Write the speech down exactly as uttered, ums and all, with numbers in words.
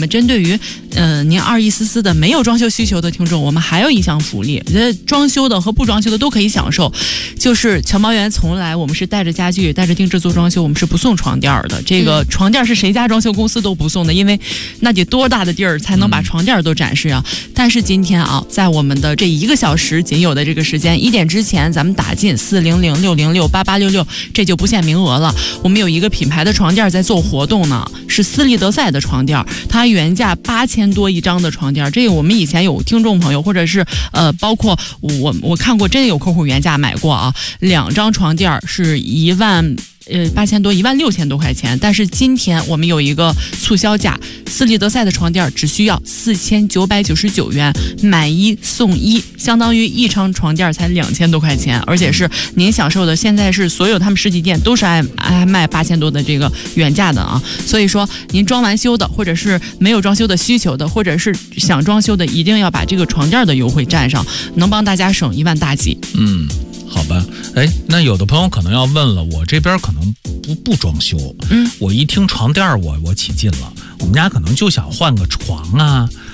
针对于呃您二意思思的没有装修需求的听众，我们还有一项福利，这装修的和不装修的都可以享受，就是侨贸园从来我们是带着家具带着定制做装修，我们是不送床垫的。这个床垫是谁家装修公司都不送的，因为那得多大的地儿才能把床垫都展示啊。但是今天啊，在我们的这一个小时仅有的这个时间，一点之前咱们打进四零零六零六八八六六，这就不限名额了。我们有一个品牌的床垫在做活动呢，是斯利德赛的床垫，它原价八千多一张的床垫，这个我们以前有听众朋友或者是呃，包括我我看过真有客户原价买过啊，两张床垫是一万。呃，八千多，一万六千多块钱。但是今天我们有一个促销价，斯利德赛的床垫只需要四千九百九十九元，买一送一，相当于一张床垫才两千多块钱，而且是您享受的。现在是所有他们实体店都是爱爱卖八千多的这个原价的啊。所以说，您装完修的，或者是没有装修的需求的，或者是想装修的，一定要把这个床垫的优惠占上，能帮大家省一万大几。 嗯。好吧，哎，那有的朋友可能要问了，我这边可能不不装修，嗯，我一听床垫我我起劲了，我们家可能就想换个床啊，